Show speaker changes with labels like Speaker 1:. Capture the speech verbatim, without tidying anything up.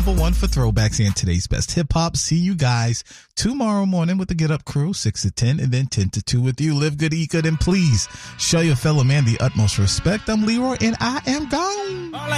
Speaker 1: number one for throwbacks and today's best hip hop. See you guys tomorrow morning with the Get Up Crew, six to ten, and then ten to two with you. Live good, eat good, and please show your fellow man the utmost respect. I'm Leroy, and I am gone.